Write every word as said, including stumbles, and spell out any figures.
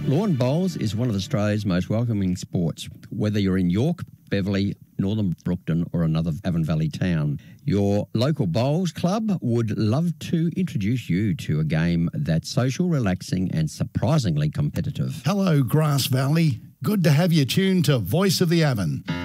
Lawn bowls is one of Australia's most welcoming sports, whether you're in York, Beverley, Northern Brookton or another Avon Valley town. Your local bowls club would love to introduce you to a game that's social, relaxing and surprisingly competitive. Hello, Grass Valley. Good to have you tuned to Voice of the Avon.